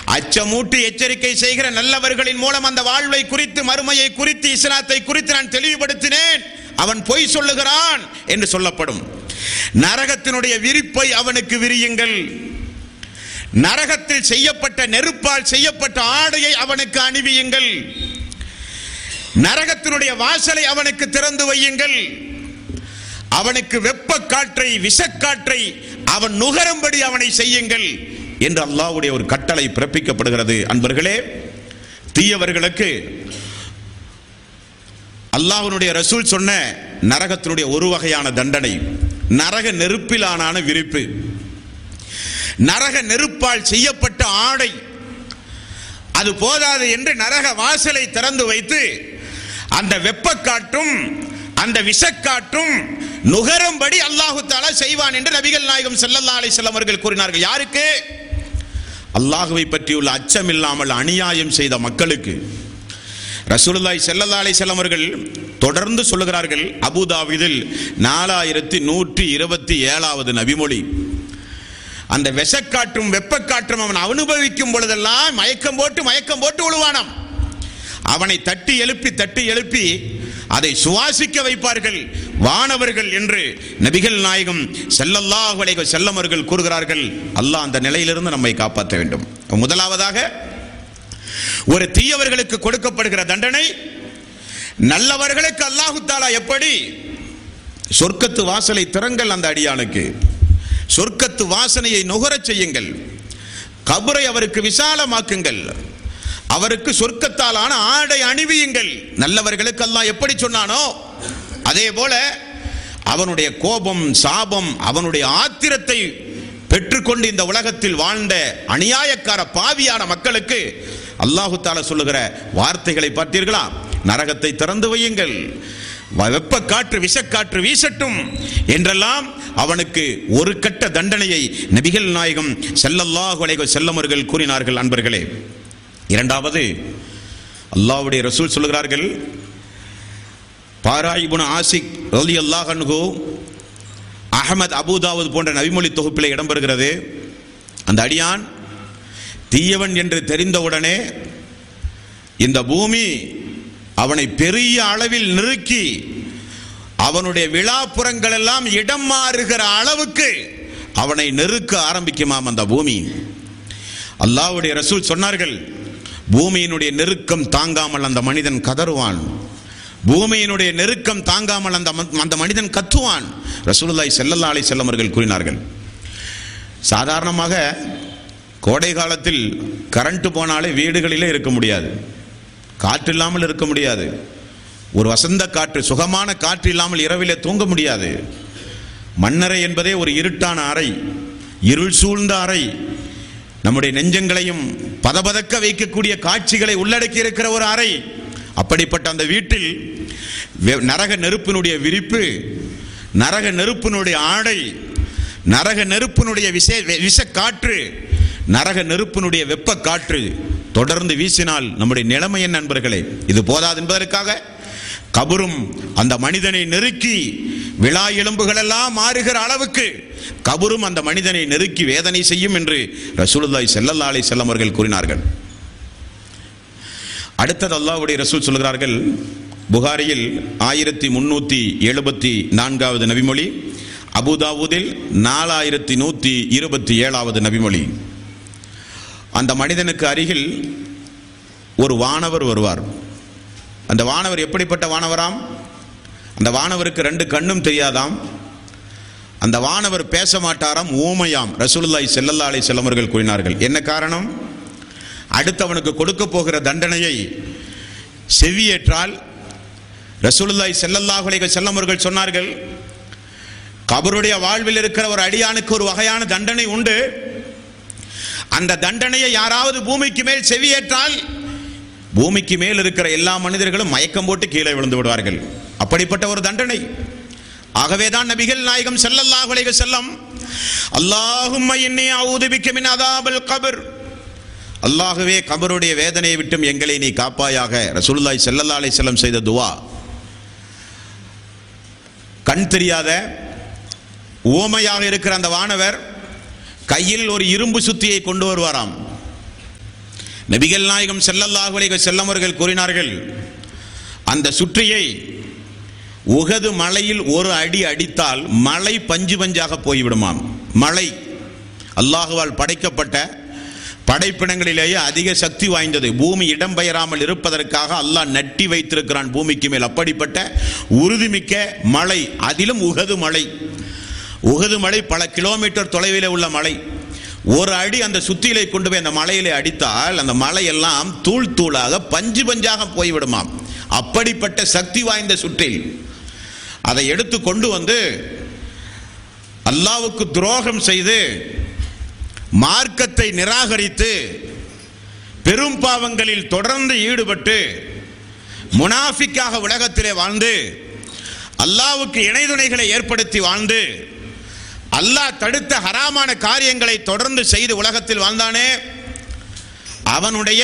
அச்சமூட்டி எச்சரிக்கை செய்கிற நல்லவர்களின் மூலம் அந்த வாழ்வை குறித்து, மறுமையை குறித்து, இஸ்லாத்தை குறித்து நான் தெளிவுபடுத்தினேன், அவன் பொய் சொல்லுகிறான் என்று சொல்லப்படும். நரகத்தினுடைய விரிப்பை அவனுக்கு விரியுங்கள், நரகத்தில் செய்யப்பட்ட நெருப்பால் செய்யப்பட்ட ஆடையை அவனுக்கு அணிவியுங்கள், நரகத்தினுடைய வாசலை அவனுக்கு திறந்து வையுங்கள், அவனுக்கு வெப்ப காற்றை, விஷக்காற்றை அவன் நுகரும்படி அவனை செய்யுங்கள் என்று அல்லாஹ்வுடைய ஒரு கட்டளை பிறப்பிக்கப்படுகிறது. அன்பர்களே, தீயவர்களுக்கு அல்லாஹ்வுடைய ரசூல் சொன்ன நரகத்தினுடைய ஒரு வகையான தண்டனை நரக நெருப்பிலான விரிப்பு, நரக நெருப்பால் செய்யப்பட்ட ஆடை. அது போதாது என்று நரக வாசலை திறந்து வைத்து அந்த வெப்பக்காற்றும் அந்த விஷக்காற்றும் நுகரும்படி அல்லாஹு தஆலா செய்வான் என்று நபிகள் நாயகம் ஸல்லல்லாஹு அலைஹி வஸல்லம் அவர்கள் கூறினார்கள். யாருக்கு? அல்லாஹ்வை பற்றியுள்ள அச்சம் இல்லாமல் அநியாயம் செய்த மக்களுக்கு. ரசூலுல்லாஹி ஸல்லல்லாஹு அலைஹி வஸல்லம் அவர்கள் தொடர்ந்து சொல்லுகிறார்கள், அபூதாவிதில் 4127வது நபிமொழி, அந்த விஷக்காற்றும் வெப்பக்காற்றும் அவன் அனுபவிக்கும் பொழுதெல்லாம் மயக்கம் போட்டு விழுவானாம். அவனை தட்டி எழுப்பி அதை சுவாசிக்க வைப்பார்கள் வானவர்கள் என்று நபிகள் நாயகம் ஸல்லல்லாஹு அலைஹி வஸல்லம் அவர்கள் கூறுகிறார்கள். அல்லாஹ் அந்த நிலையிலிருந்து நம்மை காப்பாற்ற வேண்டும். முதலாவதாக, ஒரு தீயவர்களுக்கு கொடுக்கப்படுகிற தண்டனை, நல்லவர்களுக்கு அல்லாஹு தஆலா எப்படி சொர்க்கத்து வாசலை திறங்கள், அந்த அடியானுக்கு சொர்க்கத்து வாசனையை நுகரச் செய்யுங்கள், கபரை அவருக்கு விசாலமாக்குங்கள், அவருக்கு சொர்க்கத்தாலான ஆடை அணிவியுங்கள். நல்லவர்களுக்கு அல்லாஹ் எப்படி சொன்னானோ அதே போல அவனுடைய கோபம், சாபம், அவனுடைய ஆத்திரத்தை பெற்றுக்கொண்டு இந்த உலகத்தில் வாழ்ந்த அநியாயக்கார பாவியான மக்களுக்கு அல்லாஹு தஆலா சொல்லுகிற வார்த்தைகளை பார்த்தீர்களா? நரகத்தை திறந்து வையுங்கள், வெப்ப காற்று விஷக்காற்று வீசட்டும் என்றெல்லாம் அவனுக்கு ஒரு கட்ட தண்டனையை நபிகள் நாயகம் ஸல்லல்லாஹு அலைஹி வஸல்லம் அவர்கள் கூறினார்கள். அன்பர்களே, இரண்டாவது, அல்லாஹ்வுடைய ரசூல் சொல்லுகிறார்கள், பாரா இப்னு ஆசிக் ரலியல்லாஹு அன்ஹு, அஹ்மத், அபூதாவுத் போன்ற நபிமொழி தொகுப்பில் இடம்பெறுகிறது. அந்த அடியான் தீயவன் என்று தெரிந்தவுடனே இந்த பூமி அவனை பெரிய அளவில் நெருக்கி அவனுடைய விழாப்புறங்கள் எல்லாம் இடம் மாறுகிற அளவுக்கு அவனை நெருக்க ஆரம்பிக்குமாம் அந்த பூமி. அல்லாஹ்வுடைய ரசூல் சொன்னார்கள், பூமியினுடைய நெருக்கம் தாங்காமல் அந்த மனிதன் கதறுவான், பூமியினுடைய நெருக்கம் தாங்காமல் அந்த மனிதன் கத்துவான். ரசூலுல்லாஹி ஸல்லல்லாஹு அலைஹி வஸல்லம் அவர்கள் கூறினார்கள், சாதாரணமாக கோடை காலத்தில் கரண்ட் போனாலே வீடுகளிலே இருக்க முடியாது, காற்று இல்லாமல் இருக்க முடியாது, ஒரு வசந்த காற்று, சுகமான காற்று இல்லாமல் இரவிலே தூங்க முடியாது. மண்ணறை என்பதே ஒரு இருட்டான அறை, இருள் சூழ்ந்த அறை, நம்முடைய நெஞ்சங்களையும் பதபதக்க வைக்கக்கூடிய காட்சிகளை உள்ளடக்கி இருக்கிற ஒரு அறை. அப்படிப்பட்ட அந்த வீட்டில் நரக நெருப்பினுடைய விரிப்பு, நரக நெருப்பினுடைய ஆடை, நரக நெருப்பினுடைய விஷ காற்று, நரக நெருப்பினுடைய வெப்ப காற்று தொடர்ந்து வீசினால் நம்முடைய நிலைமை என்ன நண்பர்களே? இது போதாது என்பதற்காக கபரும் அந்த மனிதனை நெருக்கி விழா எலும்புகள் எல்லாம் மாறுகிற அளவுக்கு கபரும் அந்த மனிதனை நெருக்கி வேதனை செய்யும் என்று ரசூலுல்லாஹி ஸல்லல்லாஹு அலைஹி வஸல்லம் அவர்கள் கூறினார்கள். அடுத்தது அல்லாஹ்வுடைய ரசூல் சொல்கிறார்கள், புகாரியில் 1374வது நபிமொழி, அபூதாவூதில் 4127வது நபிமொழி. அந்த மனிதனுக்கு அருகில் ஒரு வானவர் வருவார். அந்த வானவர் எப்படிப்பட்ட வானவராம்? அந்த வானவருக்கு 2 கண்ணும் தெரியாதாம், அந்த வானவர் பேச மாட்டாராம், ஊமையாம். ரசூலுல்லாஹி ஸல்லல்லாஹு அலைஹி வஸல்லம் அவர்கள் கூறினார்கள். என்ன காரணம்? அடுத்தவனுக்கு கொடுக்க போகிற தண்டனையை செவியேற்றால் ரசூலுல்லாஹி ஸல்லல்லாஹு அலைஹி வஸல்லம் அவர்கள் சொன்னார்கள், கபருடைய வாழ்வில் இருக்கிற ஒரு அடியானுக்கு ஒரு வகையான தண்டனை உண்டு. அந்த தண்டனையை யாராவது பூமிக்கு மேல் செவியேற்றால் பூமிக்கு மேல் இருக்கிற எல்லா மனிதர்களும் மயக்கம் போட்டு கீழே விழுந்து விடுவார்கள். அப்படிப்பட்ட ஒரு தண்டனை. ஆகவேதான் நபிகள் நாயகம் ஸல்லல்லாஹு அலைஹி வஸல்லம், அல்லாஹும்ம இன்னி அஊது பிக்க மின் அஸாபில் கப்ர், அல்லாஹ்வே கபருடைய வேதனையை விட்டும் எங்களை நீ காப்பாயாக, ரசூலுல்லாஹி ஸல்லல்லாஹு அலைஹி வஸல்லம் செய்த துஆ. கண் தெரியாத ஊமையாக இருக்கிற அந்த வானவர் கையில் ஒரு இரும்பு சுத்தியை கொண்டு வருவாராம். நபிகள் நாயகம் ஸல்லல்லாஹு அலைஹி வஸல்லம் அவர்கள் கூறினார்கள், அந்த சுற்றியை உஹது மலையில் ஒரு அடி அடித்தால் மலை பஞ்சு பஞ்சாக போய்விடுமாம். மலை அல்லாஹுவால் படைக்கப்பட்ட படைப்பினங்களிலேயே அதிக சக்தி வாய்ந்தது. பூமி இடம்பெயராமல் இருப்பதற்காக அல்லாஹ் நட்டி வைத்திருக்கிறான் பூமிக்கு மேல். அப்படிப்பட்ட உறுதிமிக்க மலை, அதிலும் உஹது மலை. உஹது மலை பல கிலோமீட்டர் தொலைவில் உள்ள மலை. ஒரு அடி அந்த சுத்தியிலே கொண்டு போய் அந்த மலையிலே அடித்தால் அந்த மலையெல்லாம் தூள் தூளாக பஞ்சு பஞ்சாக போய்விடுமாம். அப்படிப்பட்ட சக்தி வாய்ந்த சுற்றில் அதை எடுத்து கொண்டு வந்து அல்லாஹ்வுக்கு துரோகம் செய்து மார்க்கத்தை நிராகரித்து பெரும் பாவங்களில் தொடர்ந்து ஈடுபட்டு முனாஃபிக்காக உலகத்திலே வாழ்ந்து அல்லாஹ்வுக்கு இணைதுணைகளை ஏற்படுத்தி வாழ்ந்து அல்லாஹ் தடுத்த ஹராமான காரியங்களை தொடர்ந்து செய்து உலகத்தில் வாழ்ந்தானே, அவனுடைய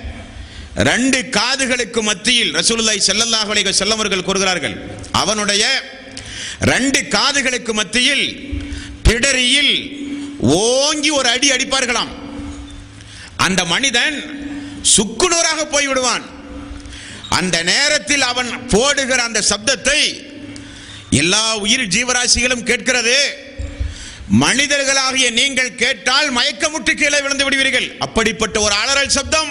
2 காதுகளுக்கு மத்தியில் ரசூலுல்லாஹி ஸல்லல்லாஹு அலைஹி வஸல்லம் அவர்கள் கூறுகிறார்கள், அவனுடைய 2 காதுகளுக்கு மத்தியில் பிடரியில் ஓங்கி ஒரு அடி அடிப்பார்களாம். அந்த மனிதன் சுக்குநூறாக போய்விடுவான். அந்த நேரத்தில் அவன் போடுகிற அந்த சப்தத்தை எல்லா உயிர் ஜீவராசிகளும் கேட்கிறது. மனிதர்களாகிய நீங்கள் கேட்டால் மயக்கமுற்று கீழே விழுந்து விடுவீர்கள். அப்படிப்பட்ட ஒரு அலறல் சப்தம்.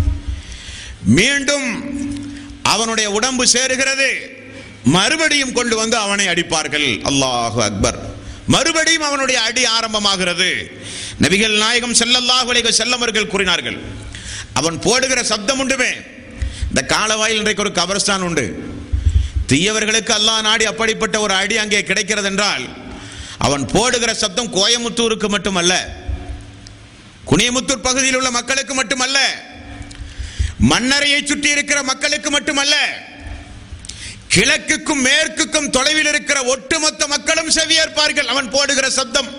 மீண்டும் அவனுடைய உடம்பு சேருகிறது. மறுபடியும் கொண்டு வந்து அவனை அடிப்பார்கள். அல்லாஹு அக்பர். மறுபடியும் அவனுடைய அடி ஆரம்பமாகிறது. நபிகள் நாயகம் ஸல்லல்லாஹு அலைஹி வஸல்லம் அவர்கள் கூறினார்கள், அவன் போடுகிற சப்தம் உண்டுமே. இந்த காலவாயில் இன்றைக்கு ஒரு கபர்ஸ்தான் உண்டு. தீயவர்களுக்கு அல்லாஹ் நாடி அப்படிப்பட்ட ஒரு அடி அங்கே கிடைக்கிறது என்றால் அவன் போடுகிற சப்தம் கோயமுத்தூருக்கு மட்டுமல்ல, குனியமுத்தூர் பகுதியில் உள்ள மக்களுக்கு மட்டுமல்ல, மன்னரையை சுற்றி இருக்கிற மக்களுக்கு மட்டுமல்ல, கிழக்குக்கும் மேற்குக்கும் தொலைவில் இருக்கிற ஒட்டுமொத்த மக்களும் செவியேற்பார்கள் அவன் போடுகிற சப்தம்.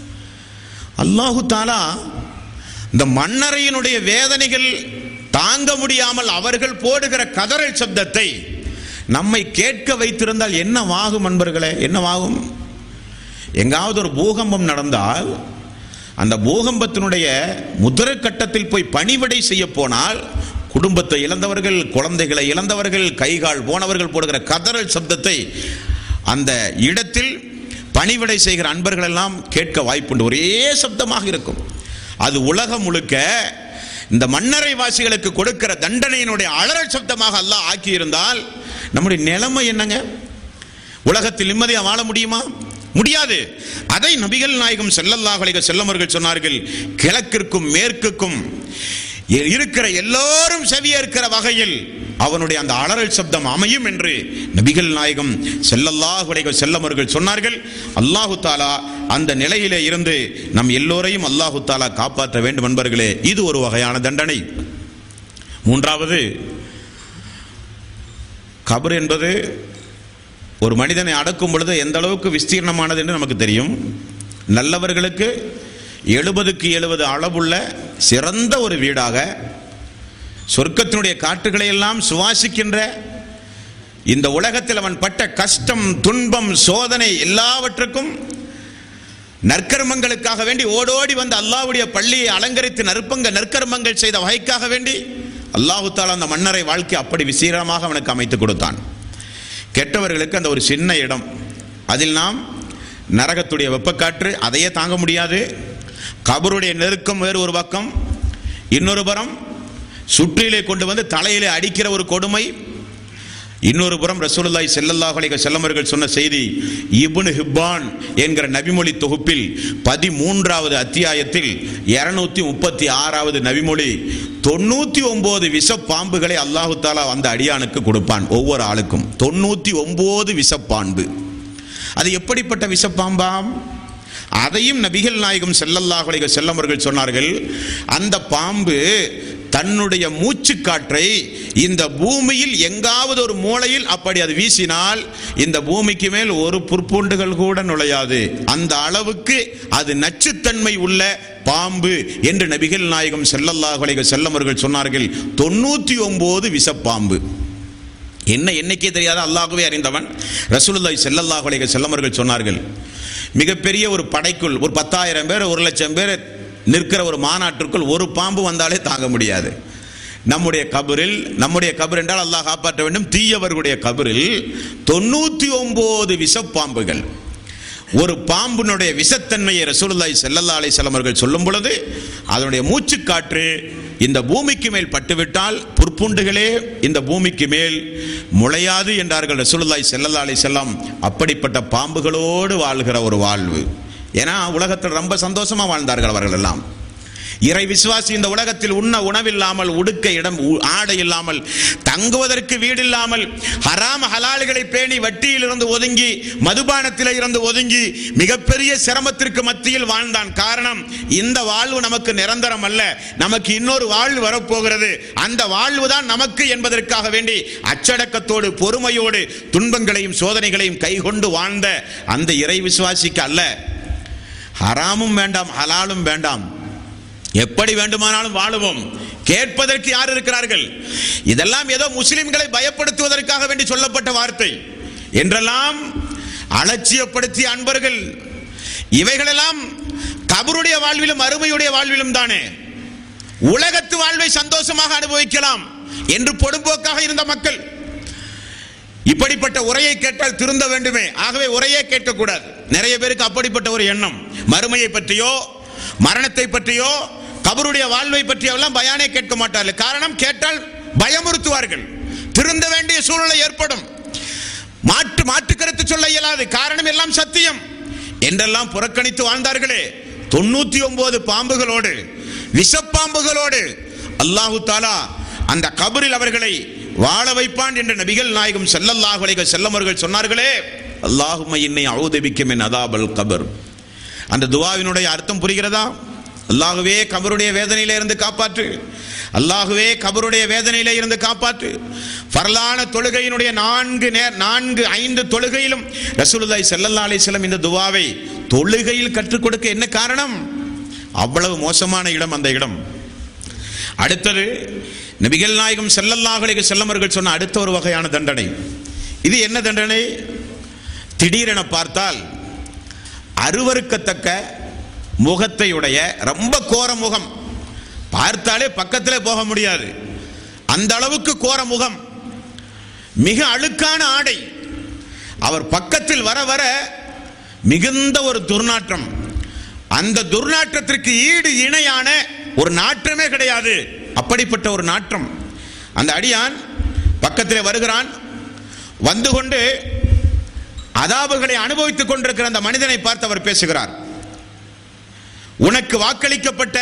அல்லாஹு தஆலா இந்த மன்னரையினுடைய வேதனைகள் தாங்க முடியாமல் அவர்கள் போடுகிற கதறல் சப்தத்தை நம்மை கேட்க வைத்திருந்தால் என்னவாகும் நண்பர்களே? என்னவாகும்? எங்காவது ஒரு பூகம்பம் நடந்தால் அந்த பூகம்பத்தினுடைய முதல் கட்டத்தில் போய் பணிவிடை செய்ய போனால் குடும்பத்தை இழந்தவர்கள், குழந்தைகளை இழந்தவர்கள், கைகால் போனவர்கள் போடுகிற கதறல் சப்தத்தை அந்த இடத்தில் பணிவிடை செய்கிற அன்பர்கள் எல்லாம் கேட்க வாய்ப்புண்டு. ஒரே சப்தமாக இருக்கும். அது உலகம் முழுக்க இந்த மன்னரை வாசிகளுக்கு கொடுக்கிற தண்டனையினுடைய அலறல் சப்தமாக அல்லாஹ் ஆக்கியிருந்தால் நம்முடைய நிலைமை என்னங்க? உலகத்தில் நிம்மதியாக வாழ முடியுமா? முடியாது. அதை நபிகள் நாயகம் ஸல்லல்லாஹு அலைஹி வஸல்லம் அவர்கள் சொன்னார்கள், கிழக்கிற்கும் மேற்குக்கும் இருக்கிற எல்லோரும் செவியேற்கிற வகையில் அவனுடைய அந்த அலறல் சப்தம் அமையும் என்று நபிகள் நாயகம் ஸல்லல்லாஹு அலைஹி வஸல்லம் அவர்கள் சொன்னார்கள். அல்லாஹு தஆலா அந்த நிலையிலே இருந்து நம் எல்லோரையும் அல்லாஹு தஆலா காப்பாற்ற வேண்டும் நண்பர்களே. இது ஒரு வகையான தண்டனை. மூன்றாவது, கபர் என்பது ஒரு மனிதனை அடக்கும் பொழுது எந்த அளவுக்கு விஸ்தீர்ணமானது என்று நமக்கு தெரியும். நல்லவர்களுக்கு 70க்கு 70 அளவுள்ள சிறந்த ஒரு வீடாக, சொர்க்கத்தினுடைய காற்றுகளை எல்லாம் சுவாசிக்கின்ற, இந்த உலகத்தில் அவன் பட்ட கஷ்டம், துன்பம், சோதனை எல்லாவற்றுக்கும் நற்கர்மங்களுக்காக வேண்டி ஓடோடி வந்து அல்லாஹ்வுடைய பள்ளியை அலங்கரித்து நற்கர்மங்கள் செய்த வகைக்காக வேண்டி அல்லாஹு தஆலா அந்த மன்னரை வாழ்க்கை அப்படி விசீரமாக அவனுக்கு அமைத்து கொடுத்தான். கெட்டவர்களுக்கு அந்த ஒரு சின்ன இடம், அதில் நாம் நரகத்துடைய வெப்பக்காற்று அதையே தாங்க முடியாது. கபருடைய நெருக்கம் வேறு ஒரு பக்கம், இன்னொரு புறம் சுற்றிலே கொண்டு வந்து தலையிலே அடிக்கிற ஒரு கொடுமை, இன்னொரு புறம் ரசூலுல்லாஹி ஸல்லல்லாஹு அலைஹி வஸல்லம் அவர்கள் சொன்ன செய்தி இப்னு ஹிப்பான் என்கிற நபிமொழி தொகுப்பில் 13வது அத்தியாயத்தில் 236வது நபிமொழி 99 விஷப்பாம்புகளை அல்லாஹு தஆலா அந்த அடியானுக்கு கொடுப்பான். ஒவ்வொரு ஆளுக்கும் 99 விஷப்பாம்பு. அது எப்படிப்பட்ட விஷப்பாம்பாம்? அதையும் நபிகள் நாயகம் ஸல்லல்லாஹு அலைஹி வஸல்லம் அவர்கள் சொன்னார்கள், அந்த பாம்பு தன்னுடைய மூச்சு காற்றை இந்த பூமியில் எங்காவது ஒரு மூலையில் அப்படி அது வீசினால் இந்த பூமிக்கு மேல் ஒரு புற்பூண்டுகள் கூட நுழையாது. அந்த அளவுக்கு அது நச்சுத்தன்மை உள்ள பாம்பு என்று நபிகள் நாயகம் ஸல்லல்லாஹு அலைஹி வஸல்லம் அவர்கள் சொன்னார்கள். 99 விஷப்பாம்பு. என்ன எண்ணிக்கை தெரியாத அல்லாஹ்வே அறிந்தவன். ரசூலுல்லாஹி ஸல்லல்லாஹு அலைஹி வஸல்லம் அவர்கள் சொன்னார்கள், மிகப்பெரிய ஒரு படைக்குள் ஒரு 10,000 பேர் 1,00,000 பேர் நிற்கிற ஒரு மாநாட்டிற்குள் ஒரு பாம்பு வந்தாலே தாங்க முடியாது. நம்முடைய கபர் என்றால் அல்லாஹ் காப்பாற்ற வேண்டும். தீயவர்களுடைய கபரில் 99 விஷப்பாம்புகள். ஒரு பாம்பினுடைய விஷத்தன்மையை ரசூலுல்லாஹி ஸல்லல்லாஹு அலைஹி வஸல்லம் அவர்கள் சொல்லும் பொழுது அதனுடைய மூச்சுக்காற்று இந்த பூமிக்கு மேல் பட்டுவிட்டால் புற்புண்டுகளே இந்த பூமிக்கு மேல் முளையாது என்றார்கள் ரசூலுல்லாஹி ஸல்லல்லாஹு அலைஹி வஸல்லம். அப்படிப்பட்ட பாம்புகளோடு வாழ்கிற ஒரு வாழ்வு. ஏன்னா உலகத்தில் ரொம்ப சந்தோஷமா வாழ்ந்தார்கள் அவர்கள் எல்லாம். இறை விசுவாசி இந்த உலகத்தில் உண்ண உணவில்லாமல், உடுக்க இடம் ஆடை இல்லாமல், தங்குவதற்கு வீடு இல்லாமல், ஹராம் ஹலால்களை பேணி வட்டியிலிருந்து ஒதுங்கி, மதுபானத்திலே இருந்து ஒதுங்கி மிகப்பெரிய சிரமத்திற்கு மத்தியில் வாழ்ந்தான். காரணம், இந்த வாழ்வு நமக்கு நிரந்தரம் அல்ல, நமக்கு இன்னொரு வாழ்வு வரப்போகிறது, அந்த வாழ்வு தான் நமக்கு என்பதற்காக வேண்டி அச்சடக்கத்தோடு பொறுமையோடு துன்பங்களையும் சோதனைகளையும் கைகொண்டு வாழ்ந்த அந்த இறை விசுவாசிக்கு அல்ல ஹராமும் வேண்டாம் ஹலாலும் வேண்டாம், எப்படி வேண்டுமானாலும் வாழுவோம், கேட்பதற்கு யார் இருக்கிறார்கள். இதெல்லாம் ஏதோ முஸ்லிம்களை பயப்படுத்துவதற்காக வேண்டி சொல்லப்பட்ட வார்த்தை என்றெல்லாம் அலட்சியப்படுத்திய அன்பர்கள். இவைகளெல்லாம் கபருடைய வாழ்விலும் அருமையுடைய வாழ்விலும் தானே. உலகத்து வாழ்வை சந்தோஷமாக அனுபவிக்கலாம் என்று பொடும்போக்காக இருந்த மக்கள் இப்படிப்பட்ட உரையை கேட்டால் திருந்த வேண்டுமே, ஆகவே உரையே கேட்கக்கூடாது. நிறைய பேருக்கு அப்படிப்பட்ட ஒரு எண்ணம். மறுமையை பற்றியோ மரணத்தை பற்றியோ கபருடைய வாழ்வை பற்றியோ எல்லாம் பயானே கேட்க மாட்டார்கள். காரணம், கேட்டால் பயமுறுத்துவார்கள், திருந்த வேண்டிய சூழ்நிலை ஏற்படும், மாற்று கருத்து சொல்ல இயலாது, காரணம் எல்லாம் சத்தியம் என்றெல்லாம் புறக்கணித்து வாழ்ந்தார்களே. 99 பாம்புகளோடு, விஷப்பாம்புகளோடு அல்லாஹு தஆலா அந்த கபரில் அவர்களை வாழ வைப்பான் என்று நபிகள் நாயகம் ஸல்லல்லாஹு அலைஹி வஸல்லம் அவர்கள் சொன்னார்களே. அல்லாஹும்ம இன்னி அஊது பிக்க மின் அதாபில் கபர். அந்த துஆவினுடைய அர்த்தம் புரிகிறதா? அல்லாஹ்வே கபருடைய வேதனையிலே இருந்து காப்பாற்று, அல்லாஹ்வே கபருடைய வேதனையிலே இருந்து காப்பாற்று. ஃபர்லான தொழுகையினுடைய 5 தொழுகையிலும் ரசூலுல்லாஹி ஸல்லல்லாஹு அலைஹி வஸல்லம் இந்த துஆவை தொழுகையில் கற்றுக் கொடுக்க என்ன காரணம்? அவ்வளவு மோசமான இடம் அந்த இடம். அடுத்தது நபிகள் நாயகம் ஸல்லல்லாஹு அலைஹி வஸல்லம் அவர்கள் சொன்ன அடுத்த ஒரு வகையான தண்டனை. இது என்ன தண்டனை? திடீரென பார்த்தால் அருவருக்கத்தக்க முகத்தையுடைய, ரொம்ப கோர முகம், பார்த்தாலே பக்கத்திலே போக முடியாது, அந்த அளவுக்கு கோர முகம், மிக அழுக்கான ஆடை, அவர் பக்கத்தில் வர வர மிகுந்த ஒரு துர்நாற்றம், அந்த துர்நாற்றத்திற்கு ஈடு இணையான ஒரு நாற்றமே கிடையாது, அப்படிப்பட்ட ஒரு நாற்றம். அந்த அடியான் பக்கத்திலே வருகிறான், வந்து கொண்டு அதாபுகளை அனுபவித்துக் கொண்டிருக்கிற அந்த மனிதனை பார்த்து அவர் பேசுகிறார். உனக்கு வாக்களிக்கப்பட்ட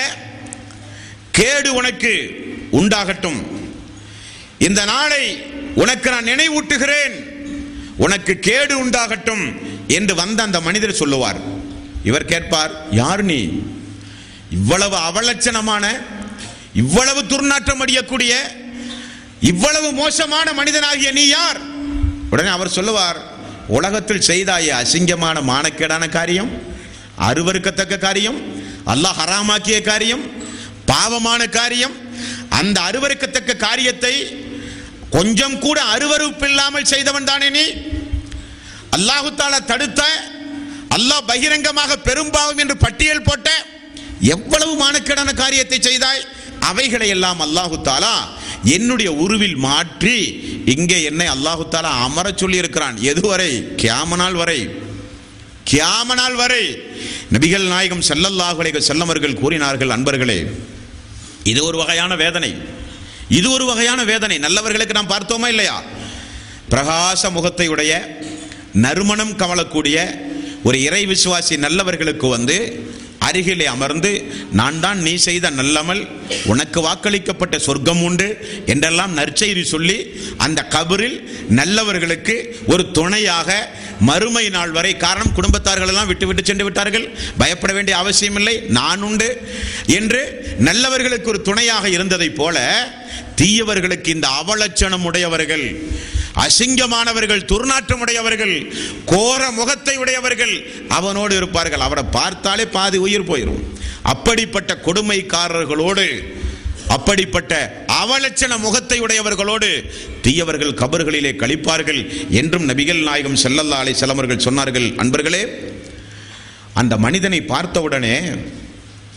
கேடு உனக்கு உண்டாகட்டும், இந்த நாளை உனக்கு நான் நினைவூட்டுகிறேன், உனக்கு கேடு உண்டாகட்டும் என்று வந்த அந்த மனிதர் சொல்லுவார். இவர் கேட்பார், யார் நீ? இவ்வளவு அவலட்சணமான, இவ்வளவு துர்நாற்றம் அடியக்கூடிய, இவ்வளவு மோசமான மனிதனாகிய நீ யார்? உடனே அவர் சொல்லுவார், உலகத்தில் செய்தாய அசிங்கமான மானக்கேடான காரியம், அருவருக்கத்தக்க காரியம், அல்லாஹ் ஹராமாக்கிய காரியம், பாவமான காரியம், அந்த அருவருக்கத்தக்க காரியத்தை கொஞ்சம் கூட அருவருப்பு இல்லாமல் செய்தவன் தானே நீ? அல்லாஹு தஆலா தடுத்த, அல்லாஹ் பகிரங்கமாக பெரும்பாவம் என்று பட்டியல் போட்ட எவ்வளவு மானக்கேடான காரியத்தை செய்தாய், அவைகளை எல்லாம் அல்லாஹு தஆலா என்னுடைய உருவில் மாற்றி இங்கே என்னை அல்லாஹு தஆலா அமர சொல்லி இருக்கிறான். எதுவரை? கியாமனால் வரை. கியாமனால் வரை நபிகள் நாயகம் ஸல்லல்லாஹு அலைஹி வஸல்லம் அவர்கள் கூறினார்கள், அன்பர்களே, இது ஒரு வகையான வேதனை, இது ஒரு வகையான வேதனை. நல்லவர்களுக்கு நாம் பார்த்தோமா இல்லையா? பிரகாச முகத்தை உடைய, நறுமணம் கமலக்கூடிய ஒரு இறை விசுவாசி நல்லவர்களுக்கு வந்து அருகிலே அமர்ந்து, நான் தான் நீ செய்த நல்லமல், உனக்கு வாக்களிக்கப்பட்ட சொர்க்கம் உண்டு என்றெல்லாம் நற்செய்தி சொல்லி அந்த கபரில் நல்லவர்களுக்கு ஒரு துணையாக மறுமை நாள் வரை, காரணம் குடும்பத்தார்கள் எல்லாம் விட்டு சென்று விட்டார்கள், பயப்பட வேண்டிய அவசியம் இல்லை, நான் உண்டு என்று நல்லவர்களுக்கு ஒரு துணையாக இருந்ததை போல தீயவர்களுக்கு, இந்த அவலட்சணம் உடையவர்கள், அசிங்கமானவர்கள், துர்நாற்றம் உடையவர்கள், கோர முகத்தை உடையவர்கள் அவனோடு இருப்பார்கள். அவரை பார்த்தாலே பாதி உயிர் போயிடும். அப்படிப்பட்ட கொடுமைக்காரர்களோடு, அப்படிப்பட்ட அவலட்சண முகத்தை உடையவர்களோடு தீயவர்கள் கபர்களிலே கழிப்பார்கள் என்றும் நபிகள் நாயகம் ஸல்லல்லாஹு அலைஹி வஸல்லம் அவர்கள் சொன்னார்கள். அன்பர்களே, அந்த மனிதனை பார்த்தவுடனே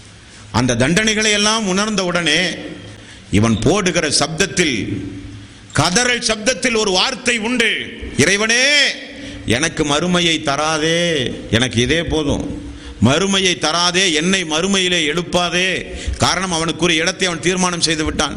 அந்த தண்டனைகளை எல்லாம் உணர்ந்த உடனே இவன் போடுகிற சப்தத்தில், கதறல் சப்தத்தில் ஒரு வார்த்தை உண்டு, இறைவனே எனக்கு மறுமையை தராதே, எனக்கு இதே போதும், மறுமையை தராதே, என்னை மறுமையிலே எழுப்பாதே. காரணம், அவனுக்குரிய இடத்தை அவன் தீர்மானம் செய்து விட்டான்.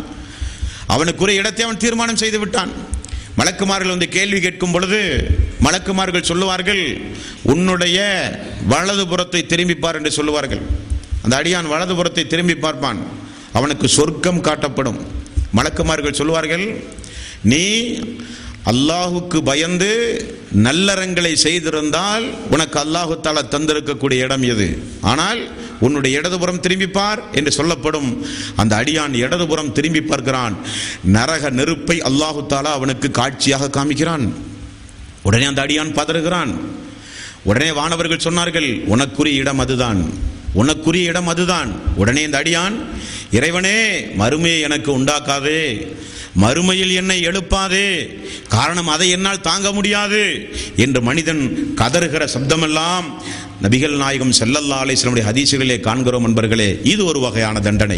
மலக்குமார்கள் வந்து கேள்வி கேட்கும் பொழுது மலக்குமார்கள் சொல்லுவார்கள், உன்னுடைய வலதுபுறத்தை திரும்பிப்பார் என்று சொல்லுவார்கள். அந்த அடியான் வலதுபுறத்தை திரும்பி பார்ப்பான், அவனுக்கு சொர்க்கம் காட்டப்படும். மலக்குமார்கள் சொல்லுவார்கள், நீ அல்லாஹுக்கு பயந்து நல்லறங்களை செய்திருந்தால் உனக்கு அல்லாஹு தஆலா தந்திருக்கக்கூடிய இடம் எது, ஆனால் உன்னுடைய இடதுபுறம் திரும்பிப்பார் என்று சொல்லப்படும். அந்த அடியான் இடதுபுறம் திரும்பி பார்க்கிறான், நரக நெருப்பை அல்லாஹு தஆலா அவனுக்கு காட்சியாக காமிக்கிறான். உடனே அந்த அடியான் பதறுகிறான். உடனே வானவர்கள் சொன்னார்கள், உனக்குரிய இடம் அதுதான், உனக்குரிய இடம் அதுதான். உடனே இந்த அடியான், இறைவனே மறுமையை எனக்கு உண்டாக்காதே, மறுமையில் என்னை எழுப்பாதே, காரணம் அதை என்னால் தாங்க முடியாது என்று மனிதன் கதறுகிற சப்தமெல்லாம் நபிகள் நாயகம் ஸல்லல்லாஹு அலைஹி வஸல்லம் ஹதீஸுகளிலே காண்கிறோம். நண்பர்களே, இது ஒரு வகையான தண்டனை.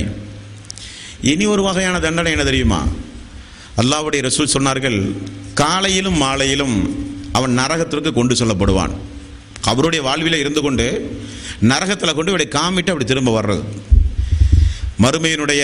இனி ஒரு வகையான தண்டனை என்ன தெரியுமா? அல்லாஹ்வுடைய ரசூல் சொன்னார்கள், காலையிலும் மாலையிலும் அவன் நரகத்திற்கு கொண்டு செல்லப்படுவான். அவருடைய வாழ்வில இருந்து கொண்டு நரகத்தில் கொண்டு இப்படி காமிட்டு அப்படி திரும்ப வர்றது. மறுமையினுடைய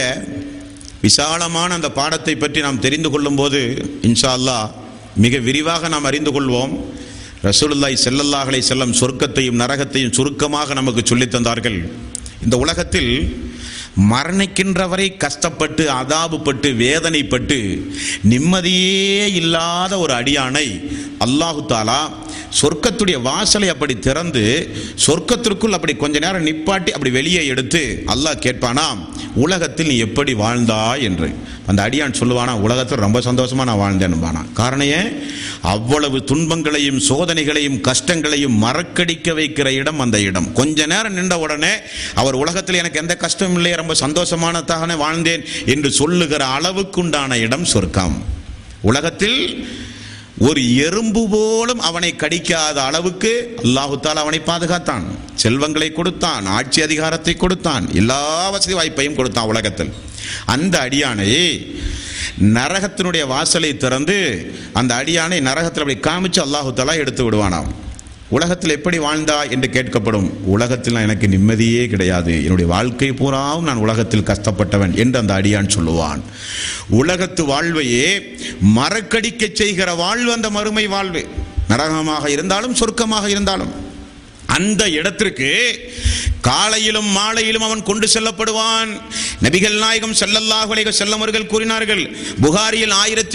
விசாலமான அந்த பாடத்தை பற்றி நாம் தெரிந்து கொள்ளும் போது இன்ஷா அல்லாஹ் மிக விரிவாக நாம் அறிந்து கொள்வோம். ரசூலுல்லாஹி ஸல்லல்லாஹு அலைஹி வஸல்லம் சொர்க்கத்தையும் நரகத்தையும் சுருக்கமாக நமக்கு சொல்லித் தந்தார்கள். இந்த உலகத்தில் மரணிக்கின்ற வரை கஷ்டப்பட்டு அதாபுப்பட்டு வேதனைப்பட்டு நிம்மதியே இல்லாத ஒரு அடியானை அல்லாஹு தஆலா சொர்க்கத்துடைய வாசலை அப்படி திறந்து சொர்க்கத்திற்குள் அப்படி கொஞ்ச நேரம் நிப்பாட்டி அப்படி வெளியே எடுத்து அல்லாஹ் கேட்பானாம், உலகத்தில் நீ எப்படி வாழ்ந்தாய் என்று. அந்த அடியான் சொல்லுவானா, உலகத்தில் ரொம்ப சந்தோஷமா நான் வாழ்ந்தேன்பானா. காரணம் ஏன்? அவ்வளவு துன்பங்களையும் சோதனைகளையும் கஷ்டங்களையும் மறக்கடிக்க வைக்கிற இடம் அந்த இடம். கொஞ்ச நேரம் நின்ற உடனே அவர் உலகத்தில் எனக்கு எந்த கஷ்டமும் இல்லை, ரொம்ப சந்தோஷமானதாக வாழ்ந்தேன் என்று சொல்லுகிற அளவுக்குண்டான இடம் சொர்க்கம். உலகத்தில் ஒரு எறும்பு போலும் அவனை கடிக்காத அளவுக்கு அல்லாஹு தஆலா அவனை பாதுகாத்தான், செல்வங்களை கொடுத்தான், ஆட்சி அதிகாரத்தை கொடுத்தான், எல்லா வசதி வாய்ப்பையும் கொடுத்தான் உலகத்தில். அந்த அடியானை நரகத்தினுடைய வாசலை திறந்து அந்த அடியானை நரகத்தில் அப்படி காமிச்சு அல்லாஹு தஆலா எடுத்து விடுவானாம். உலகத்தில் எப்படி வாழ்ந்தா என்று கேட்கப்படும். உலகத்தில் எனக்கு நிம்மதியே கிடையாது, என்னுடைய வாழ்க்கை பூராவும் நான் உலகத்தில் கஷ்டப்பட்டவன் என்று அந்த அடியான் சொல்லுவான். உலகத்து வாழ்வையே மறக்கடிக்க செய்கிற வாழ்வு அந்த மறுமை வாழ்வு. நரகமாக இருந்தாலும் சொர்க்கமாக இருந்தாலும் அந்த இடத்திற்கு காலையிலும் மாலையிலும் அவன் கொண்டு செல்லப்படுவான். நபிகள் நாயகம் ஸல்லல்லாஹு அலைஹி வஸல்லம் அவர்கள் கூறினார்கள், புகாரியில்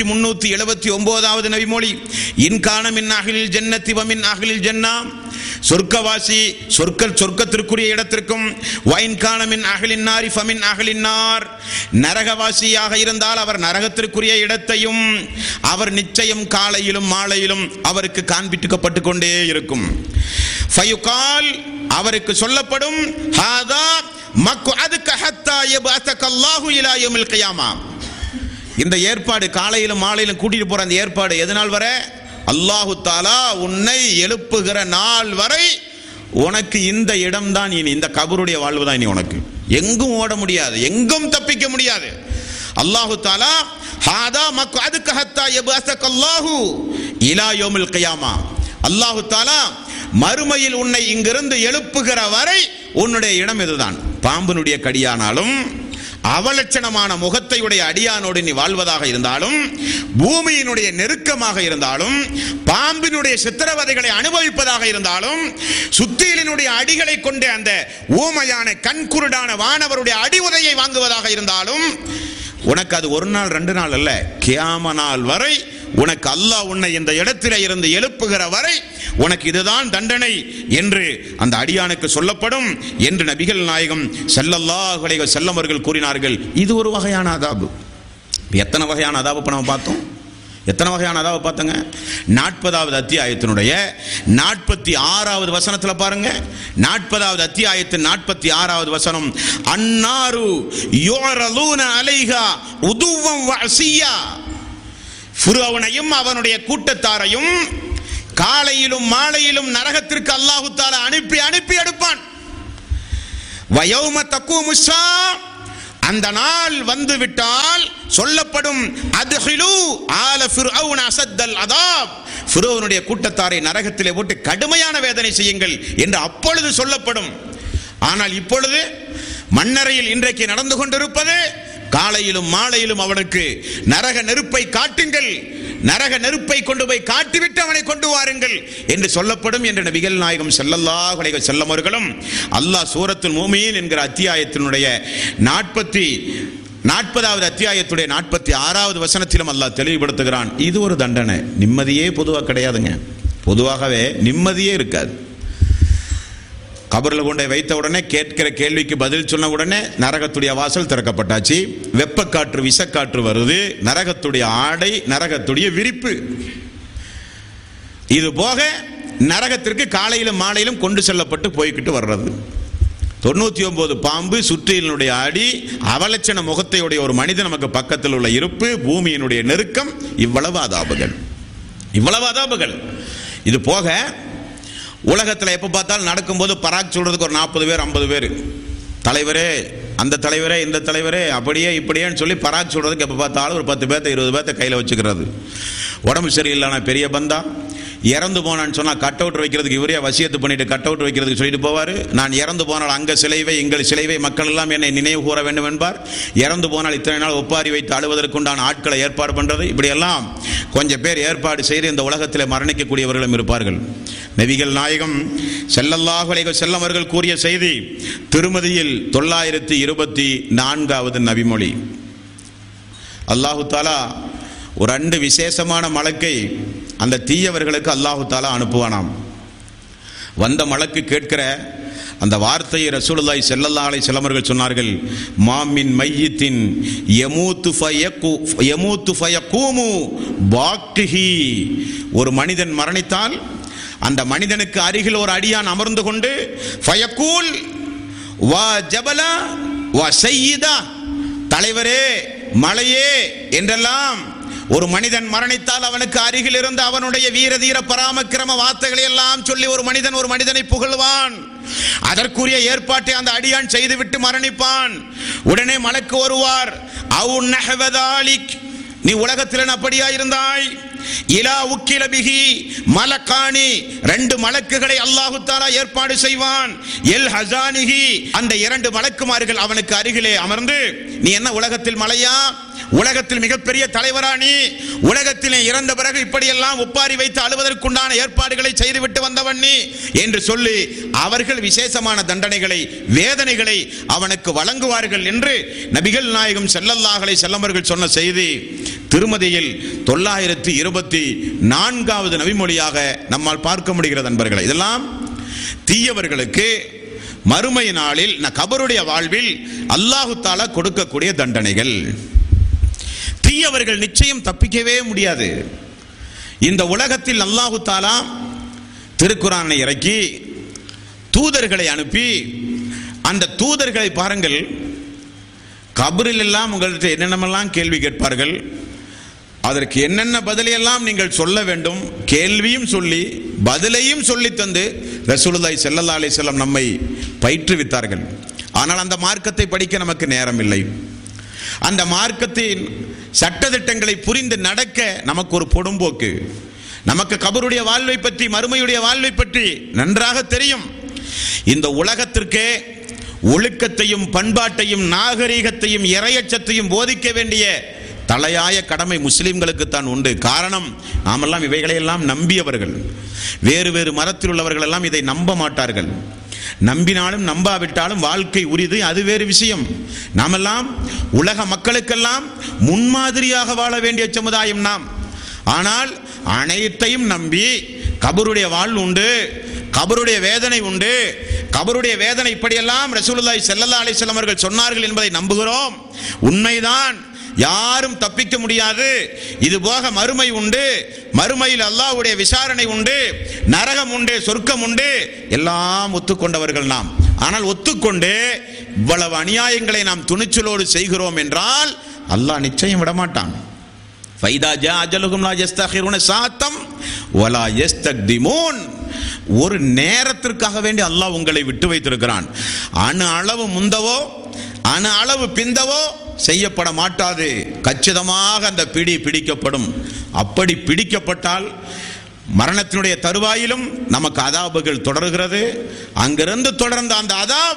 1379வது நபிமொழி, இன்கான மின் அஹ்லில் ஜன்னத்தி வ மின் அஹ்லில் ஜன்னா, சொர்க்கவாசி சொர்க்கத்திற்குரிய இடத்திற்கும், வைன்கான மின் அஹ்லின் நாரி ஃபமின் அஹ்லின் நார், நரகவாசியாக இருந்தால் அவர் நரகத்திற்குரிய இடத்தையும் அவர் நிச்சயம் காலையிலும் மாலையிலும் அவருக்கு காண்பிக்கப்பட்டு கொண்டே இருக்கும். ஃபயுகால், அவருக்கு சொல்லப்படும், ஹாதா மக்அதுக ஹத்தா யபஅஸக அல்லாஹு இலா யௌமில் கியாமா. இந்த ஏற்பாடு காலையிலும் மாலையிலும் கூட்டிட்டு போற அந்த ஏற்பாடு எதனால் வர? அல்லாஹு தஆலா உன்னை எழுப்புகிற நாள் வரை உனக்கு இந்த இடம்தான் இனி, இந்த கபருடைய வாழ்வு தான் இனி உனக்கு. எங்கும் ஓட முடியாது, எங்கும் தப்பிக்க முடியாது. அல்லாஹு தஆலா ஹாதா மக்அதுக ஹத்தா யபஅஸக அல்லாஹு இலா யௌமில் கியாமா, அல்லாஹு தஆலா மறுமையில் உன்னை இங்கிருந்து எழுப்புகிற வரை உன்னுடைய இடம் இதுதான். பாம்பினுடைய கடியானாலும் அவலட்சணமான முகத்தையுடைய அடியானோடு நீ வாழ்வதாக இருந்தாலும், பூமியினுடைய நெருக்கமாக இருந்தாலும், பாம்பினுடைய சித்திரவதைகளை அனுபவிப்பதாக இருந்தாலும், சுத்தியலினுடைய அடிகளை கொண்ட அந்த ஊமையான கண்குருடான வானவருடைய அடி உதையை வாங்குவதாக இருந்தாலும், உனக்கு அது ஒரு நாள் 2 நாள் அல்ல, கியாம நாள் வரை உனக்கு அல்லாஹ் உன்னை இந்த இடத்திலே இருந்து எழுப்புகிற வரை உனக்கு இதுதான் தண்டனை என்று அந்த அடியானுக்கு சொல்லப்படும் என்று நபிகள் நாயகம் ஸல்லல்லாஹு அலைஹி வஸல்லம் அவர்கள் கூறினார்கள். இது ஒரு வகையான அதாபு. எத்தனை வகையான அதாபு நம்ம பார்த்தோம்? எத்தனை வகையான அதாபு பார்த்தங்க? 40வது அத்தியாயத்தினுடைய 46வது வசனத்தில் பாருங்க. 40வது அத்தியாயத்தின் 46வது வசனம், அன்னாரு யுரலூன அலைஹா உதுவம் வ அஸியா, ஃபிரௌனையும் அவனுடைய கூட்டத்தாரையும் காலையிலும் மாலையிலும் நரகத்திற்கு அல்லாஹு தஆலா அனுப்பி எடுப்பான். வயௌம தக்கூமுஸ்ஸா, அந்த நாள் வந்து விட்டால் சொல்லப்படும் அத்ஹிலு ஆல ஃபிர்அவுன அஸத்தல் அதாப், ஃபிர்அவுனுடைய கூட்டத்தாரை நரகத்திலே போட்டு கடுமையான வேதனை செய்யுங்கள் என்று அப்பொழுது சொல்லப்படும். ஆனால் இப்பொழுது மண்ணறையில் இன்றைக்கு நடந்து கொண்டிருப்பது, காலையிலும் மாலையிலும் அவனுக்கு நரக நெருப்பை காட்டுங்கள், நரக நெருப்பை கொண்டு போய் காட்டிவிட்டு அவனை கொண்டு வாருங்கள் என்று சொல்லப்படும் என்று நபிகள் நாயகம் ஸல்லல்லாஹு அலைஹி வஸல்லம் அவர்களும் அல்லாஹ் சூரத்துல் மூமின் என்கிற அத்தியாயத்தினுடைய 40வது அத்தியாயத்துடைய 46வது வசனத்திலும் அல்லாஹ் தெளிவுபடுத்துகிறான். இது ஒரு தண்டனை. நிம்மதியே பொதுவாக கிடையாதுங்க. பொதுவாகவே நிம்மதியே இருக்காது. கபரில் கொண்டை வைத்த உடனே கேட்கிற கேள்விக்கு பதில் சொன்ன உடனே நரகத்துடைய வாசல் திறக்கப்பட்டாச்சு. வெப்பக்காற்று விஷக்காற்று வருது, நரகத்துடைய ஆடை, நரகத்துடைய விரிப்பு. இது போக நரகத்திற்கு காலையிலும் மாலையிலும் கொண்டு செல்லப்பட்டு போய்கிட்டு வர்றது. 99 பாம்பு, சுற்றியினுடைய அடி, அவலட்சண முகத்தையுடைய ஒரு மனிதன் நமக்கு பக்கத்தில் உள்ள இருப்பு, பூமியினுடைய நெருக்கம், இவ்வளவு அதாபுகள், இவ்வளவு அதாபுகள். இது போக உலகத்தில் எப்போ பார்த்தாலும் நடக்கும்போது பராக் சொல்றதுக்கு ஒரு 40 பேர் 50 பேர், தலைவரே அந்த தலைவரே இந்த தலைவரே அப்படியே இப்படியேன்னு சொல்லி பராக் சொல்றதுக்கு எப்போ பார்த்தாலும் ஒரு 10 பேர்த்த 20 பேர்த்த கையில் வச்சுக்கிறது. உடம்பு சரியில்லைனா பெரிய பந்தா, இறந்து போனான்னு சொன்னால் கட் அவுட் வைக்கிறதுக்கு இவரே வசியத்து பண்ணிட்டு கட் அவுட் வைக்கிறதுக்கு சொல்லிட்டு போவார். நான் இறந்து போனால் அங்கே சிலைவை எங்கள் சிலைவை மக்கள் எல்லாம் என்னை நினைவு கூற வேண்டும் என்பார். இறந்து போனால் இத்தனை நாள் ஒப்பாரி வைத்து அழுவதற்குண்டான ஆட்களை ஏற்பாடு பண்ணுறது, இப்படியெல்லாம் கொஞ்சம் பேர் ஏற்பாடு செய்து இந்த உலகத்தில் மரணிக்கக்கூடியவர்களும் இருப்பார்கள். நபிகள் நாயகம் ஸல்லல்லாஹு அலைஹி வஸல்லம் அவர்கள் கூறிய செய்தி திருமதியில் 924வது நபிமொழி. அல்லாஹு தாலா ஒரு 2 விசேஷமான மலக்கை அந்த தீயவர்களுக்கு அல்லாஹு தாலா அனுப்புவானாம். வந்த மலக்கு கேட்கிற அந்த வார்த்தையை ரசூலுல்லாஹி ஸல்லல்லாஹு அலைஹி வஸல்லம் அவர்கள் சொன்னார்கள், மாமின் மையித்தின் யமூத்து ஃபயகூமு பாக்கிஹி. ஒரு மனிதன் மரணித்தால் அந்த மனிதனுக்கு அருகில் ஒரு அடியான் அமர்ந்து கொண்டு ஃபயகூல் வா ஜபலா வா சய்யிதா, தலைவரே மலையே என்றெல்லாம் ஒரு மனிதன் மரணித்தால் அவனுக்கு அருகில் இருந்து அவனுடைய வீரதீர பராமக்கிரம வார்த்தைகளை எல்லாம் சொல்லி ஒரு மனிதனை புகழ்வான். அதற்குரிய ஏற்பாட்டை அந்த அடியான் செய்துவிட்டு மரணிப்பான். உடனே மலக்கு வருவார், அவு நஹவதாலிக், நீ உலகத்தில் அப்படியா இருந்தாய், இலா உக்கில பிஹி மலக்கானி, 2 மலக்குகளை அல்லாஹு தஆலா ஏற்பாடு செய்வான். எல் ஹஸானிஹி, அந்த 2 மலக்குமார்கள் அவனுக்கு அருகிலே அமர்ந்து, நீ என்ன உலகத்தில் மலையா, உலகத்தில் மிகப்பெரிய தலைவரா, நீ உலகத்திலே இறந்த பிறகு இப்படியெல்லாம் ஒப்பாரி வைத்து அழுவதற்குண்டான ஏற்பாடுகளை செய்துவிட்டு வந்தவன் நீ என்று சொல்லி அவர்கள் விசேஷமான தண்டனைகளை, வேதனைகளை அவனுக்கு வழங்குவார்கள் என்று நபிகள் நாயகம் ஸல்லல்லாஹு அலைஹி வஸல்லம் அவர்கள் சொன்ன செய்தி திருமதியில் 924வது நபிமொழியாக நம்மால் பார்க்க முடிகிறது. நண்பர்களே, இதெல்லாம் தீயவர்களுக்கு மறுமை நாளில் கபருடைய வாழ்வில் அல்லாஹு தஆலா கொடுக்கக்கூடிய தண்டனைகள். தீயவர்கள் நிச்சயம் தப்பிக்கவே முடியாது. இந்த உலகத்தில் அல்லாஹு தஆலா திருக்குர்ஆனை இறக்கி தூதர்களை அனுப்பி, அந்த தூதர்களை பாருங்கள், கபரில் எல்லாம் உங்கள்கிட்ட என்னென்னமெல்லாம் கேள்வி கேட்பார்கள், அதற்கு என்னென்ன பதிலையெல்லாம் நீங்கள் சொல்ல வேண்டும், கேள்வியும் சொல்லி பதிலையும் சொல்லி தந்து ரசூலுல்லாஹி ஸல்லல்லாஹு அலைஹி வஸல்லம் நம்மை பயிற்றுவித்தார்கள். ஆனால் அந்த மார்க்கத்தை படிக்க நமக்கு நேரம் இல்லை. அந்த மார்க்கத்தின் சட்டதிட்டங்களை புரிந்து நடக்க நமக்கு ஒரு பொடும்போக்கு. நமக்கு கபருடைய வாழ்வை பற்றி, மறுமையுடைய வாழ்வை பற்றி நன்றாக தெரியும். இந்த உலகத்திற்கே ஒழுக்கத்தையும் பண்பாட்டையும் நாகரீகத்தையும் இறையச்சத்தையும் போதிக்க வேண்டிய தலையாய கடமை முஸ்லிம்களுக்கு தான் உண்டு. காரணம், நாமெல்லாம் இவைகளையெல்லாம் நம்பியவர்கள். வேறு வேறு மதத்தில் உள்ளவர்கள் எல்லாம் இதை நம்ப மாட்டார்கள். நம்பினாலும் நம்பாவிட்டாலும் வாழ்க்கை உரிது, அது வேறு விஷயம். நாமெல்லாம் உலக மக்களுக்கெல்லாம் முன்மாதிரியாக வாழ வேண்டிய சமுதாயம் நாம். ஆனால் அனைத்தையும் நம்பி கபருடைய வாழ்வு உண்டு, கபருடைய வேதனை உண்டு, கபருடைய வேதனை இப்படியெல்லாம் ரசூலுல்லாஹி ஸல்லல்லாஹு அலைஹி வஸல்லம் அவர்கள் சொன்னார்கள் என்பதை நம்புகிறோம். உண்மைதான், யாரும் தப்பிக்க முடியாது. இது போக மறுமை உண்டு, மறுமையில் அல்லாஹ்வுடைய விசாரணை உண்டு, நரகம் உண்டு, சொர்க்கம் உண்டு, எல்லாம் ஒத்துக்கொண்டவர்கள் நாம். ஆனால் ஒத்துக்கொண்டு இவ்வளவு அநியாயங்களை நாம் துணிச்சலோடு செய்கிறோம் என்றால் அல்லாஹ் நிச்சயம் விடமாட்டான். ஃபைதா ஜா அஜலுஹும் லா யஸ்தகிருன சாத்தம் வலா யஸ்தக்திமூன். ஒரு நேரத்திற்காக வேண்டி அல்லாஹ் உங்களை விட்டு வைத்திருக்கிறான். அணு அளவு முந்தவோ அணு அளவு பிந்தவோ செய்யப்பட மாட்டாது. கச்சிதமாக அந்த பிடி பிடிக்கப்படும். அப்படி பிடிக்கப்பட்டால் மரணத்தினுடைய தருவாயிலும் நமக்கு அதாபுகள் தொடர்கிறது. அங்கிருந்து தொடர்ந்த அந்த அதாப்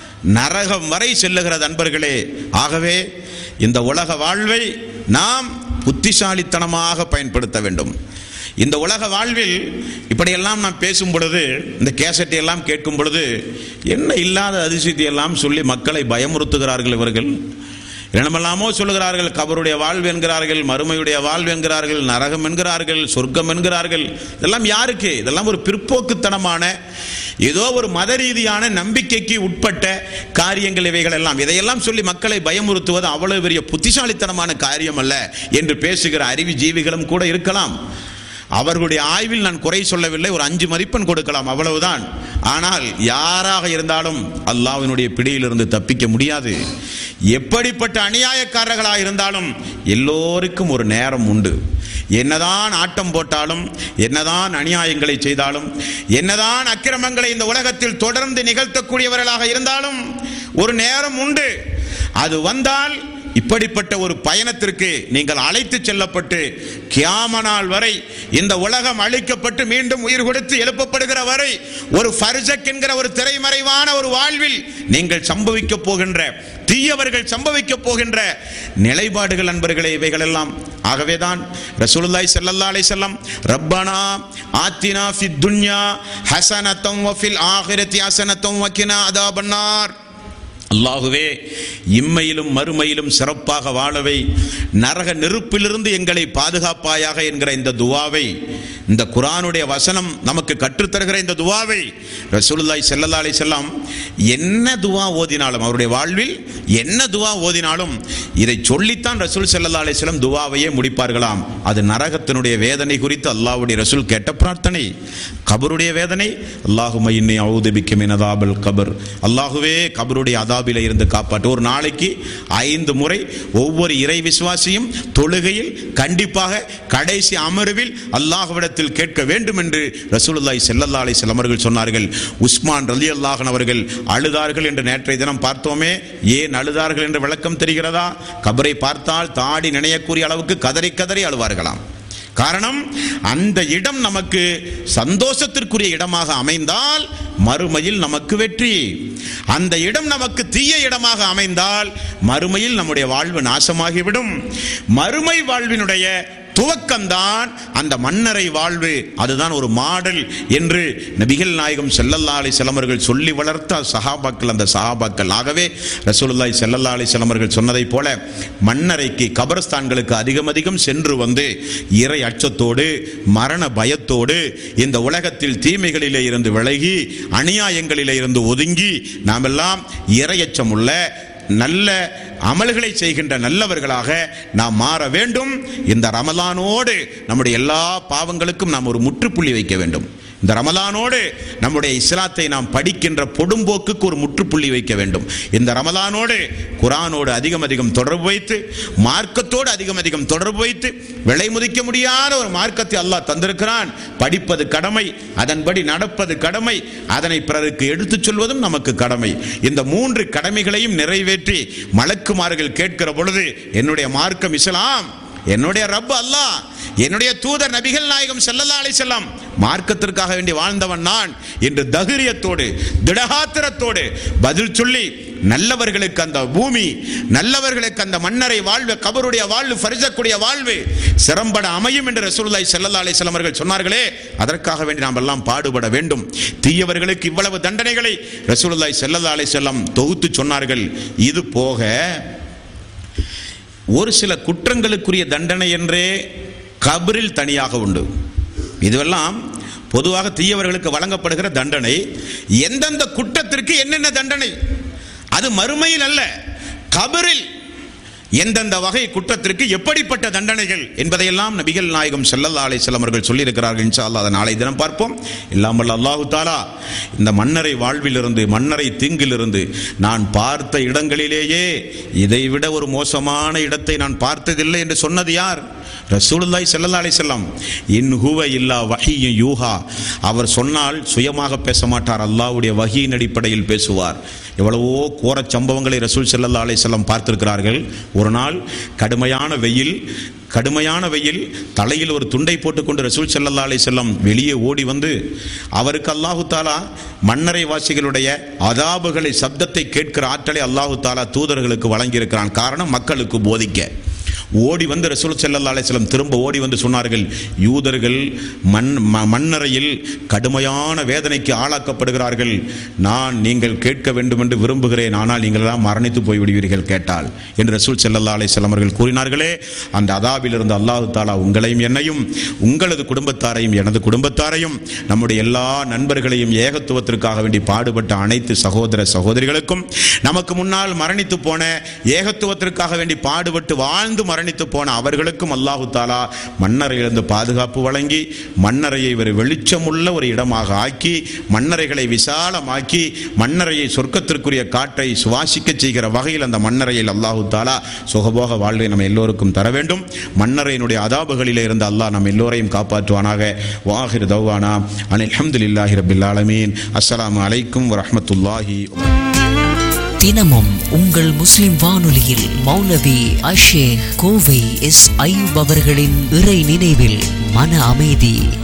நரகம் வரை செல்லுகிறது அன்பர்களே. ஆகவே இந்த உலக வாழ்வை நாம் புத்திசாலித்தனமாக பயன்படுத்த வேண்டும். இந்த உலக வாழ்வில் இப்படியெல்லாம் நாம் பேசும் பொழுது, இந்த கேசட்டை எல்லாம் கேட்கும் பொழுது, என்ன இல்லாத அதிசயத்தை எல்லாம் சொல்லி மக்களை பயமுறுத்துகிறார்கள் இவர்கள். என்னமெல்லாமோ சொல்லுகிறார்கள். கபருடைய வாழ்வு என்கிறார்கள், மறுமையுடைய வாழ்வு என்கிறார்கள், நரகம் என்கிறார்கள், சொர்க்கம் என்கிறார்கள். இதெல்லாம் யாருக்கு? இதெல்லாம் ஒரு பிற்போக்குத்தனமான, ஏதோ ஒரு மத ரீதியான நம்பிக்கைக்கு உட்பட்ட காரியங்கள் இவைகள் எல்லாம். இதையெல்லாம் சொல்லி மக்களை பயமுறுத்துவது அவ்வளவு பெரிய புத்திசாலித்தனமான காரியம் அல்ல என்று பேசுகிற அறிவு ஜீவிகளும் கூட இருக்கலாம். அவர்களுடைய ஆய்வில் நான் குறை சொல்லவில்லை, ஒரு 5 மதிப்பெண் கொடுக்கலாம், அவ்வளவுதான். ஆனால் யாராக இருந்தாலும் அல்லாஹ்வினுடைய பிடியிலிருந்து தப்பிக்க முடியாது. எப்படிப்பட்ட அநியாயக்காரர்களாக இருந்தாலும் எல்லோருக்கும் ஒரு நேரம் உண்டு. என்னதான் ஆட்டம் போட்டாலும், என்னதான் அநியாயங்களை செய்தாலும், என்னதான் அக்கிரமங்களை இந்த உலகத்தில் தொடர்ந்து நிகழ்த்தக்கூடியவர்களாக இருந்தாலும் ஒரு நேரம் உண்டு. அது வந்தால் இப்படிப்பட்ட ஒரு பயணத்திற்கு நீங்கள் அழைத்து செல்லப்பட்டு கியாம நாள் வரை, இந்த உலகம் அழிக்கப்பட்டு மீண்டும் உயிர் கொடுத்து எழுப்பப்படுகிற வரை ஒரு ஃபர்ஜக் என்கிற ஒரு திரைமறைவான ஒரு வாழ்வில் நீங்கள் சம்பவிக்க போகின்ற, தீயவர்கள் சம்பவிக்க போகின்ற நிலைப்பாடுகள் அன்பர்களே இவைகள் எல்லாம். ஆகவேதான் ரசூலுல்லாஹி ஸல்லல்லாஹு அலைஹி வஸல்லம் ரப்பனா ஆத்தினா ஃபித் துன்யா ஹஸனத்தம் வ ஃபில் ஆகிரத்தி ஹஸனத்தம் வ கினா அதாபன்னார். அல்லாஹுவே, இம்மையிலும் மறுமையிலும் சிறப்பாக வாழவை, நரக நெருப்பிலிருந்து எங்களை பாதுகாப்பாயாக என்கிற இந்த துவாவை, இந்த குர்ஆனுடைய வசனம் நமக்கு கற்றுத்தருகிற இந்த துவாவை ரசூலுல்லாஹி ஸல்லல்லாஹு அலைஹி வஸல்லம் என்ன துவா ஓதினாலும், அவருடைய வாழ்வில் என்ன துவா ஓதினாலும் இதை சொல்லித்தான் ரசூல் ஸல்லல்லாஹு அலைஹி வஸல்லம் துவாவையே முடிப்பார்களாம். அது நரகத்தினுடைய வேதனை குறித்து அல்லாஹ்வுடைய ரசூல் கேட்ட பிரார்த்தனை. கபருடைய வேதனை, அல்லாஹும்ம இன்னி அஊது பிக்க மின் அதாபில் கபர், அல்லாஹுவே கபருடைய அதாபிலே இருந்து காப்பாற்று. ஒரு நாளைக்கு 5 முறை ஒவ்வொரு இறை விசுவாசியும் தொழுகையில் கண்டிப்பாக கடைசி அமர்வில் அல்லாஹ்விடத்தில் கேட்க வேண்டும் என்று ரசூலுல்லாஹி ஸல்லல்லாஹு அலைஹி வஸல்லம் அவர்கள் சொன்னார்கள். உஸ்மான் ரலியல்லாஹு அன்ஹு அவர்கள் அழுதார்கள் என்று நேற்றைய தினம் பார்த்தோமே. ஏன் அழுதார்கள் என்று விளக்கம் தெரிகிறதா? கபரை பார்த்தால் தாடி நினையக்கூடிய அளவுக்கு கதறி கதறி அழுவார்களாம். காரணம், அந்த இடம் நமக்கு சந்தோஷத்திற்குரிய இடமாக அமைந்தால் மறுமையில் நமக்கு வெற்றி. அந்த இடம் நமக்கு தீய இடமாக அமைந்தால் மறுமையில் நம்முடைய வாழ்வு நாசமாகிவிடும். மறுமை வாழ்வினுடைய துவக்கம்தான் அந்த மன்னரை வாழ்வு. அதுதான் ஒரு மாடல் என்று நபிகள் நாயகம் ஸல்லல்லாஹு அலைஹி வஸல்லம் அவர்கள் சொல்லி வளர்த்த சஹாபாக்கள், அந்த சஹாபாக்கள். ஆகவே ரசூலுல்லாஹி ஸல்லல்லாஹு அலைஹி வஸல்லம் அவர்கள் சொன்னதைப் போல மன்னரைக்கு, கபரஸ்தான்களுக்கு அதிகம் அதிகம் சென்று வந்து இறை அச்சத்தோடு, மரண பயத்தோடு, இந்த உலகத்தில் தீமைகளிலே இருந்து விலகி, அநியாயங்களிலே இருந்து ஒதுங்கி, நாமெல்லாம் இறையச்சம் உள்ள நல்ல அமல்களை செய்கின்ற நல்லவர்களாக நாம் மாற வேண்டும். இந்த ரமலானோடு நம்முடைய எல்லா பாவங்களுக்கும் நாம் ஒரு முற்றுப்புள்ளி வைக்க வேண்டும். இந்த ரமலானோடு நம்முடைய இஸ்லாத்தை நாம் படிக்கின்ற பொடும்போக்குக்கு ஒரு முற்றுப்புள்ளி வைக்க வேண்டும். இந்த ரமலானோடு குர்ஆனோடு அதிகம் அதிகம் தொடர்பு வைத்து, மார்க்கத்தோடு அதிகம் அதிகம் தொடர்பு வைத்து, விலை மதிக்க முடியாத ஒரு மார்க்கத்தை அல்லாஹ் தந்திருக்கிறான். படிப்பது கடமை, அதன்படி நடப்பது கடமை, அதனை பிறருக்கு எடுத்துச் சொல்வதும் நமக்கு கடமை. இந்த 3 கடமைகளையும் நிறைவேற்றி மலக்குமார்கள் கேட்கிற பொழுது, என்னுடைய மார்க்கம் இஸ்லாம், என்னுடைய ரப் அல்லாஹ், என்னுடைய தூதர் நபிகள் நாயகம் ஸல்லல்லாஹு அலைஹி வஸல்லம் மார்க்கத்திற்காக வேண்டி வாழ்ந்தவன் நான் என்று தைரியத்தோடு, திடகாத்திரத்தோடு பதில் சொல்லி, நல்லவர்களுக்கு அந்த பூமி, நல்லவர்களுக்கு அந்த மன்னரை வாழ்வு, கபருடைய வாழ்வு, ஃபர்ஜக்குடைய வாழ்வு சிறம்பட அமையும் என்று ரசூலுல்லாஹி ஸல்லல்லாஹு அலைஹி வஸல்லம் அவர்கள் சொன்னார்களே, அதற்காக வேண்டி நாம் எல்லாம் பாடுபட வேண்டும். தீயவர்களுக்கு இவ்வளவு தண்டனைகளை ரசூலுல்லாஹி ஸல்லல்லாஹு அலைஹி வஸல்லம் தொகுத்து சொன்னார்கள். இது போக ஒரு சில குற்றங்களுக்குரிய தண்டனை என்றே கபரில் தனியாக உண்டு. இதுவெல்லாம் பொதுவாக தீயவர்களுக்கு வழங்கப்படுகிற தண்டனை. எந்தெந்த குற்றத்திற்கு என்னென்ன தண்டனை, அது மறுமையில் அல்ல, கபரில். எந்தெந்த வகை குற்றத்திற்கு எப்படிப்பட்ட தண்டனைகள் என்பதையெல்லாம் நபிகள் நாயகம் ஸல்லல்லாஹு அலைஹி வஸல்லம் அவர்கள் சொல்லியிருக்கிறார்கள். இன்ஷா அல்லாஹ் அதை நாளை தினம் பார்ப்போம். இல்லாமல் அல்லாஹு தஆலா இந்த மன்னரை வாழ்விலிருந்து, மன்னரை தீங்கிலிருந்து, நான் பார்த்த இடங்களிலேயே இதைவிட ஒரு மோசமான இடத்தை நான் பார்த்ததில்லை என்று சொன்னது யார்? ரசூலுல்லாஹி ஸல்லல்லாஹு அலைஹி வஸல்லம். இன் ஹுவ இல்லா வஹீயுன் யூஹா. அவர் சொன்னால் சுயமாக பேச மாட்டார், அல்லாஹ்வுடைய வஹீயின் அடிப்படையில் பேசுவார். எவ்வளவோ கோர சம்பவங்களை ரசூல் ஸல்லல்லாஹு அலைஹி வஸல்லம் பார்த்திருக்கிறார்கள். ஒரு நாள் கடுமையான வெயில், தலையில் ஒரு துண்டை போட்டுக்கொண்டு ரசூல் ஸல்லல்லாஹு அலைஹி வஸல்லம் வெளியே ஓடி வந்து, அவருக்கு அல்லாஹு தாலா மன்னரை வாசிகளுடைய அதாபுகளை, சப்தத்தை கேட்கிற ஆற்றலை அல்லாஹு தாலா தூதர்களுக்கு வழங்கியிருக்கிறான். காரணம், மக்களுக்கு போதிக்க. ஓடி வந்து ரசூல் ஸல்லல்லாஹு அலைஹி வஸல்லம் திரும்ப ஓடி வந்து சொன்னார்கள், யூதர்கள் மன்னரையில் கடுமையான வேதனைக்கு ஆளாக்கப்படுகிறார்கள். நீங்கள் கேட்க வேண்டும் என்று விரும்புகிறேன், ஆனால் நீங்கள் எல்லாம் மரணித்து போய்விடுவீர்கள் கேட்டால் என்று ரசூல் ஸல்லல்லாஹு அலைஹி வஸல்லம் அவர்கள் கூறினார்களே. அந்த அதாபிலிருந்து அல்லாஹு தாலா உங்களையும் என்னையும், உங்களது குடும்பத்தாரையும் எனது குடும்பத்தாரையும், நம்முடைய எல்லா நண்பர்களையும், ஏகத்துவத்திற்காக வேண்டி பாடுபட்ட அனைத்து சகோதர சகோதரிகளுக்கும், நமக்கு முன்னால் மரணித்து போன, ஏகத்துவத்திற்காக வேண்டி பாடுபட்டு வாழ்ந்து மரணித்து போன அவர்களுக்கும் அல்லாஹு தாலா மன்னரையிலிருந்து பாதுகாப்பு வழங்கி, மன்னரையை ஒரு வெளிச்சமுள்ள ஒரு இடமாக ஆக்கி, மன்னரைகளை விசாலமாக்கி, மன்னரையை சொர்க்கத்திற்குரிய காற்றை சுவாசிக்க செய்கிற வகையில் அந்த மன்னரையில் அல்லாஹு தாலா சுகபோக வாழ்வை நம்ம எல்லோருக்கும் தர வேண்டும். மன்னரையினுடைய அதாபுகளிலே இருந்து அல்லாஹ் நம்ம எல்லோரையும் காப்பாற்றுவானாக. வாஹிர் தவ்வானா அனில் ஹம்துலில்லாஹி ரப்பில் ஆலமீன். அஸ்ஸலாமு அலைக்கும் வரஹ்மத்துல்லாஹி. தினமும் உங்கள் முஸ்லிம் வானொலியில் மௌலவி அஷேக் கோவை எஸ் அய்யூப் அவர்களின் இறை நினைவில் மன அமைதி